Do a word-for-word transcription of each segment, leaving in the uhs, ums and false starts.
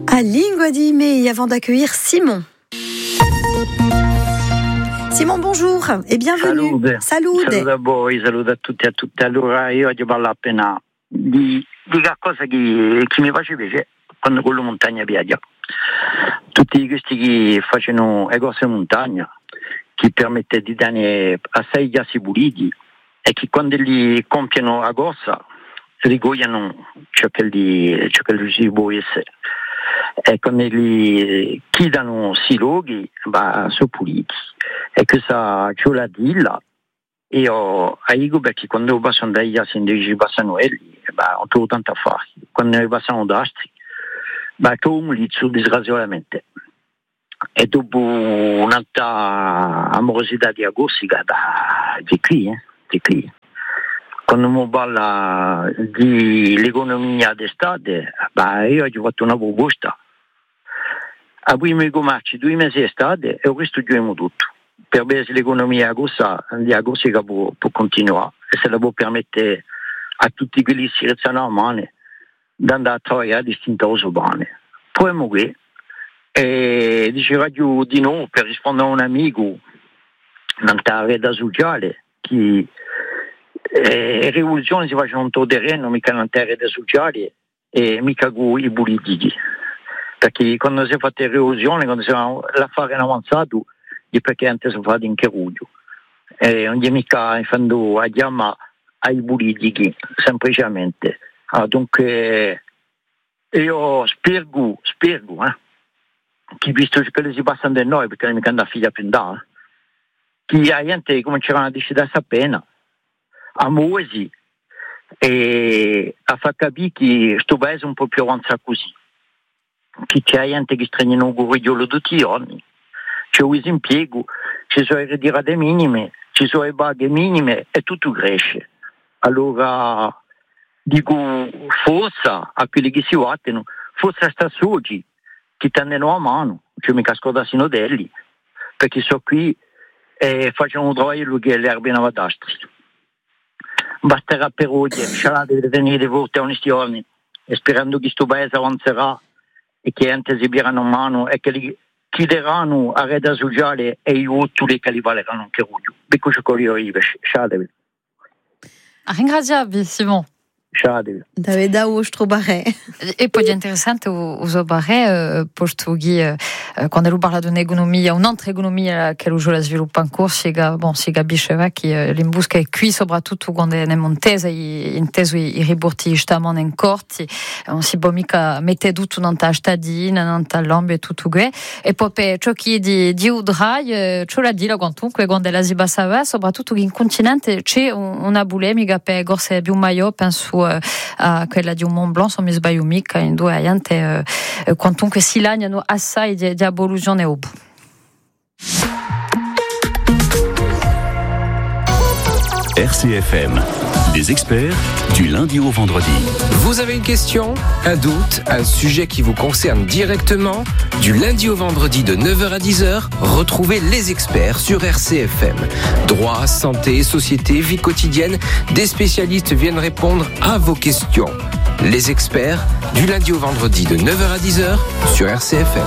À Lingua di Me, avant d'accueillir Simon. Simon, bonjour et bienvenue. Salute. Salute. Saluto a voi, saluto a tutti e a tutte. Allora, io oggi parlo appena di, di qualcosa che, che mi faceva piacere quando con la montagna viaggia. Tutti questi che facevano le cose in montagna, che permette di dare assai ghiacci puliti e che quando li compiono a corsa rigogliano ciò che li, ciò che li si può essere. E quando li chiedono si luoghi, bah, sono puliti. E questa c'è la dilla. Io aiuto perché quando passano dai ghiacci invece passano quelli, bah, ho trovato tanto a fare. Quando passano d'astri, bah, trovo lì su disgraziatamente. E dopo un'altra amorosità di agostica, bah, di qui, eh, di qui. Quando mi parla di l'economia d'estate, bah, io ho fatto una proposta. A prima di commerci due mesi d'estate e il resto giochiamo tutto. Per vedere se l'economia di agostica può, può continuare e se la può permettere a tutti quelli che si rezzano a mano di andare a lavorare distinte urbane. Poi qui, e diceva io di no per rispondere a un amico nella rete sociale che le rivoluzioni si facevano in tutto terreno, mica nella rete sociale e mica con i politici. Perché quando si è fatta la rivoluzione, quando si fa l'affare in avanzato, è perché antes si fa in Cheruglio. E non è mica fanno a chiamare ai politici, semplicemente. Ah, dunque, io spero, spero, eh, che visto che si passano da noi, perché non mica andare a figlia più da, che la gente comincerà a decidere appena, a muoversi e a far capire che questo paese è un po' più avanzato così. Che c'è gente che straniano un gorigliolo tutti i giorni, c'è un impiego, ci sono le ritirate minime, ci sono le paghe minime e tutto cresce. Allora dico forza a quelli che si guardano, forza a sta oggi che tengono a mano, cioè mica scordasino delli, perché sono qui e facciano un lavoro che è l'erba in avadastri. Basterà per oggi, sarà di tenere volte ogni giorno e sperando che questo paese avanzerà e che gente si pireranno in mano e che li chiederanno a rete sociale e i voti che li valeranno anche Ruglio. Becco ciò che io arrivo, sciatevi. Ringraziabi, Simon. Sciatevi. Davide Austro Barre. E poi è interessante uso Barre, posto che quando lui parla di un'economia, un'altra economia che lui la sviluppa ancora, si bon, si capisce che l'imbusca è qui, soprattutto quando è montesa, inteso i riborti giustamente in corti, non si può mica mettere tutto in una cittadina, in una lomba e tutto che. E poi per ciò che è di, di Udrai, ciò la dire comunque quando la si bassa, soprattutto che in continente c'è una bulemica per gorse più maior, penso a quella di un Mont Blanc, se mi sbaglio mica, in due gente eh, quantunque si lagnano assai di, di abolizione o R C F M, les experts du lundi au vendredi. Vous avez une question, un doute, un sujet qui vous concerne directement? Du lundi au vendredi de neuf heures à dix heures, retrouvez les experts sur R C F M. Droit, santé, société, vie quotidienne, des spécialistes viennent répondre à vos questions. Les experts, du lundi au vendredi de neuf heures à dix heures sur R C F M.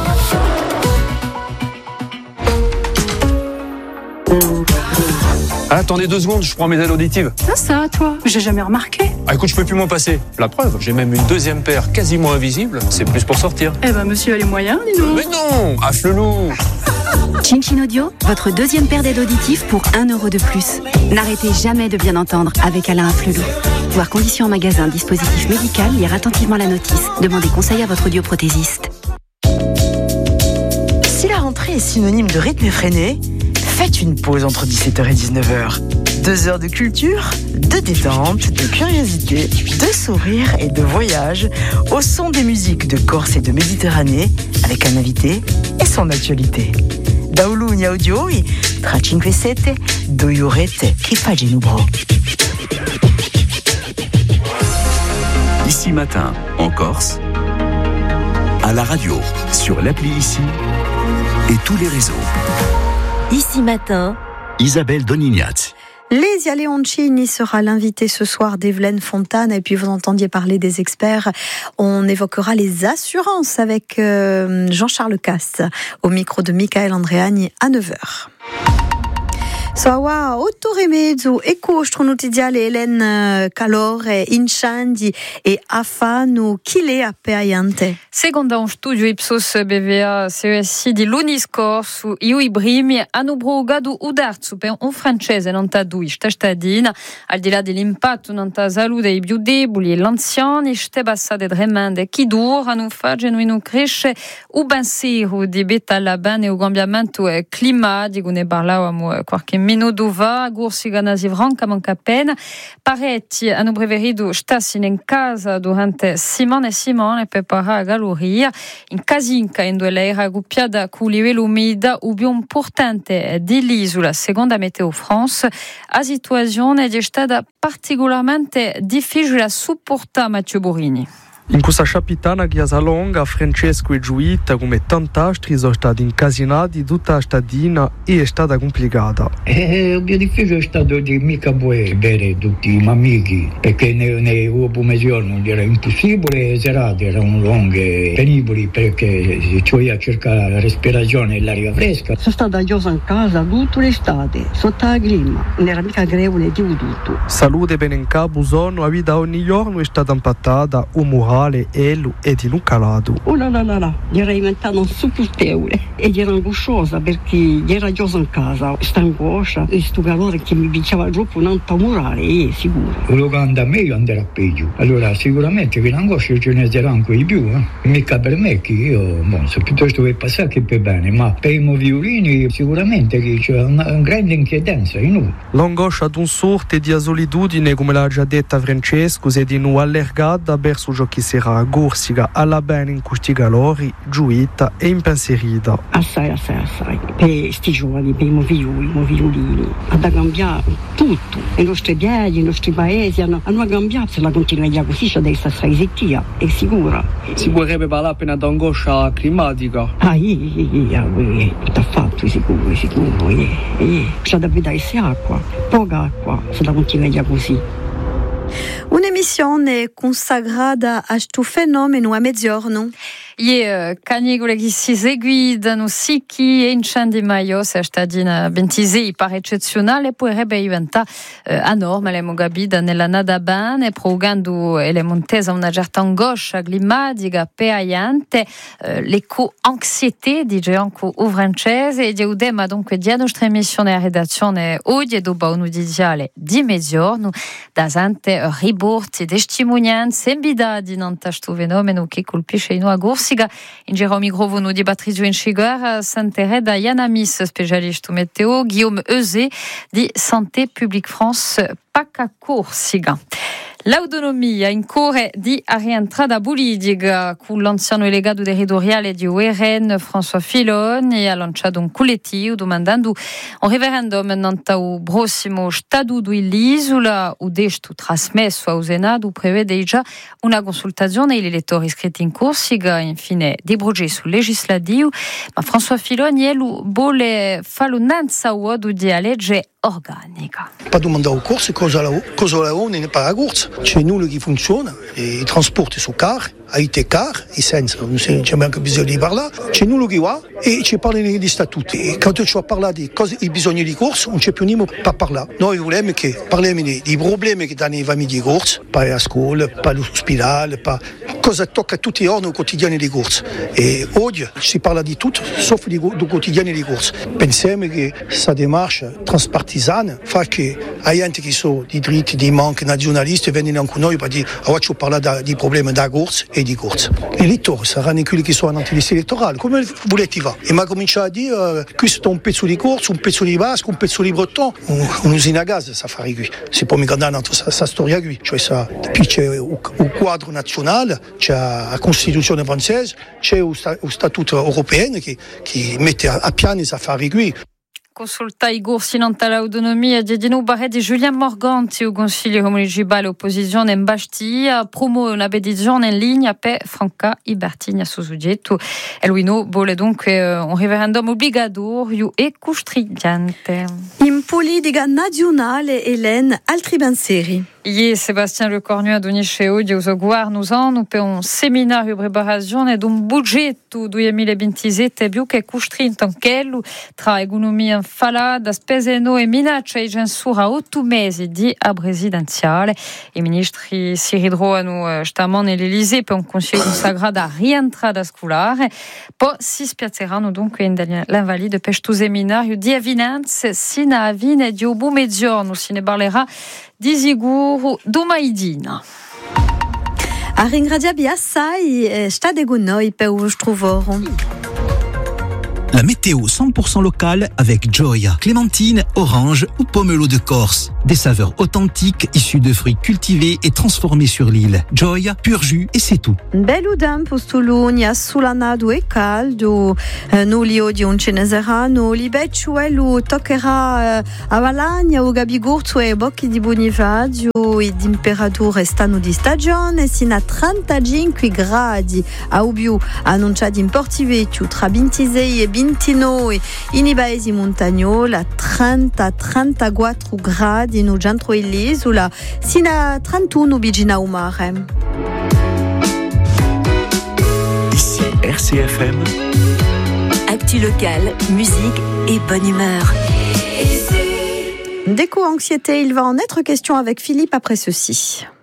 Ah, attendez deux secondes, je prends mes aides auditives. Ça, ça, toi, j'ai jamais remarqué. Ah, écoute, je peux plus m'en passer. La preuve, j'ai même une deuxième paire quasiment invisible. C'est plus pour sortir. Eh ben, monsieur a les moyens, dis donc. Mais non, Afflelou. Chin Audio, votre deuxième paire d'aides auditives pour un euro de plus. N'arrêtez jamais de bien entendre avec Alain Afflelou. Voir conditions en magasin, dispositif médical, lire attentivement la notice. Demandez conseil à votre audioprothésiste. Si la rentrée est synonyme de rythme effréné, faites une pause entre dix-sept heures et dix-neuf heures. Deux heures de culture, de détente, de curiosité, de sourire et de voyage au son des musiques de Corse et de Méditerranée avec un invité et son actualité. Da Ulunia Audio et tra cinque sette due orette che faggi nubro. Ici Matin, en Corse, à la radio, sur l'appli Ici et tous les réseaux. Ici Matin, Isabelle Donignaz. Les Ialeoncini sera l'invité ce soir d'Evelyne Fontane. Et puis vous entendiez parler des experts. On évoquera les assurances avec euh, Jean-Charles Casse au micro de Michael Andreani à neuf heures. Soawa otto e mezzo e costro notiziale Hélène calore, incendi e afano chile a peaiante. Secondo un studio Ipsos B V A C E S I di lunedì scorso, i primi hanno provocato un darzo per un francese non ta due cittadina, al di là dell'impatto non ta salute dei più deboli e l'anziani, ste passate tremende che durano, facendo in cresce un pensiero di betta alla bene o cambiamento climatico, ne parlavamo qualche minuto fa, Corsica nasi franca manca appena, parecchi hanno preferito starsi in casa durante Simone e Simone per preparare la galoria, in casinca in due lei raggoppiata con livello umida o più importante dell'isola, secondo Meteo France, la situazione è stata particolarmente difficile da sopportare, Matteo Borini. In questa capitana Ghiasalonga, Francesco e Giuita, come tanti altri, sono stati incasinati tutta la stadina e è stata complicata. Eh, il più difficile è stato di mica puoi bere tutti i amici, perché nei pomerigiorno era impossibile, le serate erano lunghe, penibili, perché ci voleva cercare la respirazione e l'aria fresca. Sono stata chiusa in casa tutta l'estate, sotto la clima, non era mica grevole di tutto. Salute bene in capo, sono, la vita ogni giorno è stata impattata, umorale, elu e di un calato. Oh là là là là, era diventata insopportabile ed era angosciosa perché era chiusa in casa, sta angoscia e sto calore che mi piaceva troppo non morale, eh, sicuro. Quello che andava meglio andrà peggio, allora sicuramente che l'angoscia ce ne sarà anche di più, eh? Mica per me che io, bon, se piuttosto che passare che per bene, ma per i violini sicuramente che c'è una, una grande inquietanza in noi. L'angoscia ad un sorte di solitudine, come l'ha già detta Francesco, si è di nuovo allargata verso ciò che sarà a Corsica alla bene in questi calori, giuita e impensierita. Assai, assai, assai. Per questi giovani, per i figlioli, i figliolini, hanno cambiato tutto. I nostri piedi, i nostri paesi hanno, hanno cambiato. Se la continuiamo così, c'è adesso assai settia, è sicura. Si vorrebbe parlare appena d'angoscia climatica? Ah, iya, iya, tutto affatto, sicuro, sicuro. Eh, eh. C'è da vedere se acqua, poca acqua, se la continuiamo così. Un'emissione consacrata a questo fenomeno a mezzogiorno. E canigole che si seguono sicchi e incendi maio se stadina ventisei par eccezionale potrebbe diventare eh, anormale mogabida nella nada bene provocando le montesa una certa angoscia climatica peaiante eh, l'eco-anxietà dice anche o francese e di udema dunque di nostra emissione a redazione oggi dopo un udiziale di mezzogiorno da sante riborti testimonianze embidadi in questo fenomeno che colpisce in una Corsica. In giro microfono di Patrizio Inscigar, Santere da Yanamis, specialista meteo, Guillaume Eusé di Santé Publique France, Paca Corsica. L'autonomia in cuore di rientrata politica con l'anziano delegato territoriale di U R N François Filon e ha lanciato un collettivo domandando un referendum nel prossimo statuto dell'isola o desto trasmesso al Senato prevede già una consultazione agli elettori iscritti in Corsica infine dei progetti sul legislativo ma François Filon vuole fare un'anza di legge organica. Pas demander aux courses, cosa la cosa la on n'est pas la course. Chez nous, le qui fonctionne, i trasporti su car, a ite car, e senza, non c'è neanche bisogno di parlare. C'è nulla che va e ci parla di statuti. E quando ci parla di cose, i bisogni di corsa, non c'è più niente per parlare. Noi vogliamo che parliamo dei problemi che danno i famiglie di corsa, per la scuola, per l'ospedale, per cosa tocca a tutti i giorni quotidiani di corsa. E oggi si parla di tutto, sauf di, di quotidiani di corsa. Pensiamo che questa démarche transpartisana fa che la gente che sono di diritti, di manchi nazionalisti vengono anche noi per dire che ci parla di problemi da corsa e di corsa. Gli elettori saranno quelli che sono anti liste elettorali. Come volete va? E mi ha cominciato a dire uh, questo è un pezzo di corsa, un pezzo di basco, un pezzo di breton, un, un'usina a gas, ça fa qui. Si può mica andare questa storia qui. Cioè, sa, qui c'è il quadro nazionale, c'è la Costituzione francese, c'è il statuto europeo che, che mette a, a piani questi affari qui. consultai i corsi all'autonomia di Dino Barretti e Giuliano Morganti, il Consiglio Municipale Opposizione in Bastia, promuove una petizione in linea per Franca i Bertigna su soggetto. E lui no vuole dunque un referendum obbligatorio e costringente. In politica nazionale, Hélène, altri pensieri. Ieri Sébastien Lecornu a donisce oggi al governo usano per un seminario di preparazione di un budgetto duemilaventisette più che costrinto anche tra economia infalata, spese no e minacce e censura otto mesi di a presidenziale. I ministri si ritrovano stamane nell'Elysée per un consiglio consacrato a rientrata scolare. Poi si spiazzeranno dunque l'invalide per questo seminario di avvinanze sino a fine di obo mezzogiorno. Si ne parlerà di sicuro domaidina. A ringraziabi assai sta de gonoi per vostrovoro. La météo cent pour cent locale avec Joy, clémentine, orange ou pomelo de Corse. Des saveurs authentiques issues de fruits cultivés et transformés sur l'île. Joy, pur jus et c'est tout. Bello tempo stulunia sulanado e caldo, no lio di un ceneserano, li becciuelo toccherà a Valagna o Gabigurzo e bocchi di Bonifacio e temperature stanno di stagione sino a trentacinque gradi. A Ubiu annunciati in Portivettio tra ventisei e ventinove in i paesi montagnola, a trenta a trentaquattro gradi no centro dell'isola, sino a trentuno vicino al mare. Ici R C F M. Actu locale, musique et bonne humeur. D'éco-anxiété, il va en être question avec Philippe après ceci.